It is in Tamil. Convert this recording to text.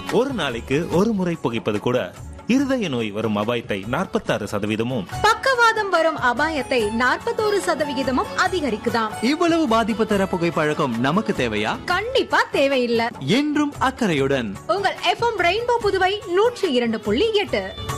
ஒரு நாளைக்கு ஒரு முறை புகைப்பது கூட இருதய நோய் வரும் அபாயத்தை 46%, பக்கவாதம் வரும் அபாயத்தை 41% அதிகரிக்குதாம். இவ்வளவு பாதிப்பு தர புகைப்பழக்கம் நமக்கு தேவையா? கண்டிப்பா தேவையில்லை. என்றும் அக்கறையுடன் உங்கள் FM ரெயின்போ புதுவை 102.8.